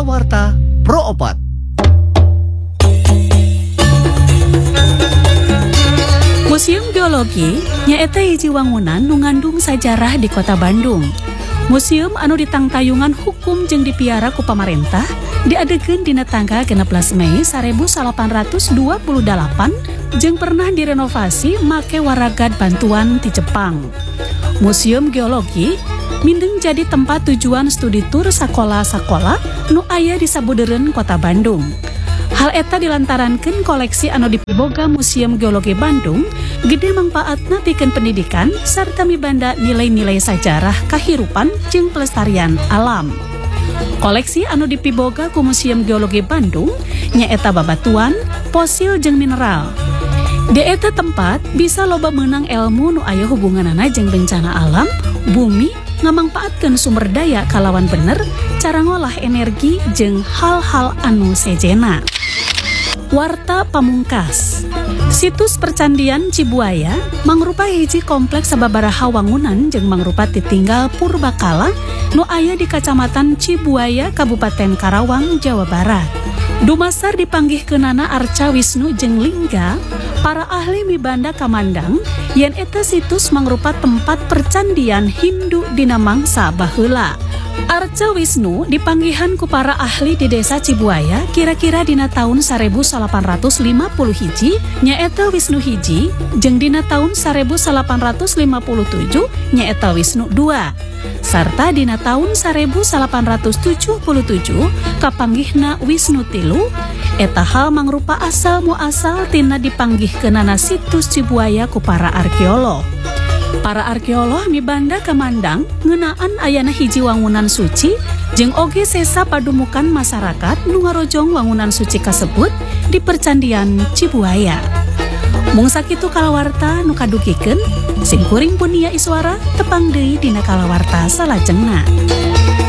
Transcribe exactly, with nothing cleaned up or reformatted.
Kalawarta Pro Opat. Museum Geologi nyaeta hiji wangunan nu ngandung sajarah di Kota Bandung. Museum anu ditangtayungan hukum jeung dipiara ku pamarentah diadegeun dina tanggal genep belas Mei seribu salapan ratus dua puluh dalapan jeung pernah direnovasi make waragad bantuan ti Jepang. Museum Geologi mindeng jadi tempat tujuan studi tur sakola-sakola nu aya di sabudeureun Kota Bandung. Hal eta dilantarankeun koleksi anu dipiboga Museum Geologi Bandung gede mangpaatna pikeun pendidikan sarta mibanda nilai-nilai sajarah kahirupan jeung pelestarian alam. Koleksi anu dipiboga ku Museum Geologi Bandung nyaeta babatuan, fosil jeung mineral. Di eta tempat bisa loba meunang ilmu nu aya hubunganana jeung bencana alam, bumi, ngamangpaatkeun sumber daya kalawan bener, cara ngolah energi jeung hal-hal anu sejena. Warta Pamungkas. Situs Percandian Cibuaya mangrupa hiji kompleks sababaraha wangunan jeung mangrupa titinggal purbakala nu aya di Kacamatan Cibuaya, Kabupaten Karawang, Jawa Barat. Dumasar dipanggihkeunana Arca Wisnu jeung Lingga, para ahli mibanda kamandang yen eta situs mangrupa tempat percandian Hindu dina mangsa baheula. Arca Wisnu dipanggihan ku para ahli di desa Cibuaya kira-kira dina tahun seribu salapan ratus lima puluh hiji nyaeta Wisnu hiji jeung dina tahun seribu salapan ratus lima puluh tujuh nyaeta Wisnu dua sarta dina tahun seribu salapan ratus tujuh puluh tujuh kapanggihna Wisnu tilu. Eta hal mangrupa asal muasal tina dipanggihkeunana situs Cibuaya ku para arkeolog. Para arkeolog mibanda kamandang ngeunaan ayana hiji wangunan suci jeung oge sesa padumukan masyarakat nu ngarojong wangunan suci kasebut di Percandian Cibuaya. Mung sakitu kalawarta nu kadukikeun, sing kuring pun ieu iswara tepang deui dina kalawarta salajengna.